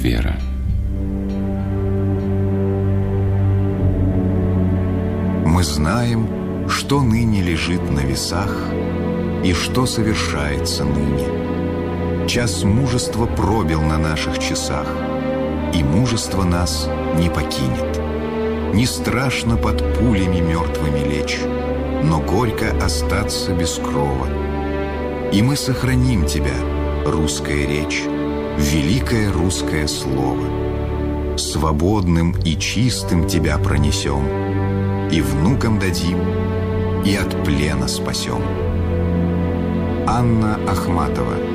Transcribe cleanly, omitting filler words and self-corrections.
вера. Мы знаем, что ныне лежит на весах и что совершается ныне. Час мужества пробил на наших часах, и мужество нас не покинет. Не страшно под пулями мертвыми лечь, но горько остаться без крова. И мы сохраним тебя, русская речь, великое русское слово. Свободным и чистым тебя пронесем, и внукам дадим, и от плена спасем. Анна Ахматова.